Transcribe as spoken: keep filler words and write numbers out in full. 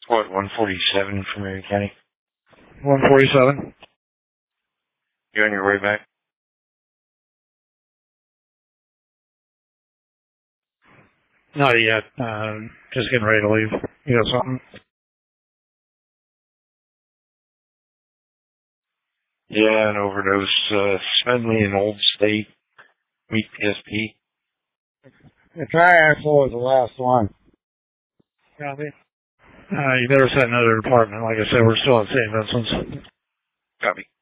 What, one forty-seven from Erie County? one forty-seven. You on your way back? Not yet. Uh, just getting ready to leave. You got something? Yeah, an overdose. Uh, send me an Old State. Meet P S P. The triaxle was the last one. Copy. Uh, you better set another department. Like I said, we're still at Saint Vincent's. Copy.